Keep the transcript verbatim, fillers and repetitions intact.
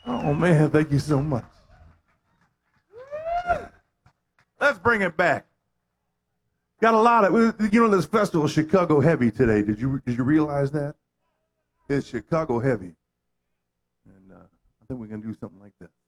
Oh, man, thank you so much. Let's bring it back. Got a lot of, you know, this festival, Chicago Heavy today. Did you did you realize that? It's Chicago Heavy. And uh, I think we're going to do something like this.